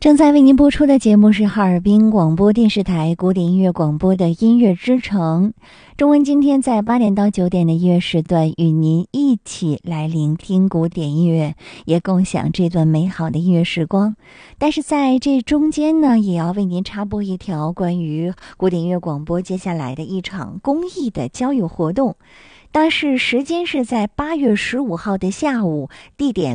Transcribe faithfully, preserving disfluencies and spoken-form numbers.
正在为您播出的节目是哈尔滨广播电视台古典音乐广播的音乐之城。中文今天在八点到九点的音乐时段，与您一起来聆听古典音乐，也共享这段美好的音乐时光。但是在这中间呢，也要为您插播一条关于古典音乐广播接下来的一场公益的交友活动。当时时间是在八月十五号的下午，地点